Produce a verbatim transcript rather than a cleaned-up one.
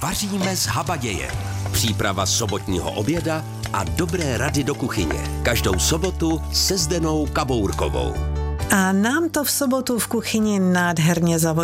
Vaříme z habaděje. Příprava sobotního oběda a dobré rady do kuchyně. Každou sobotu se Zdenou Kabourkovou. A nám to v sobotu v kuchyni nádherně zavoní.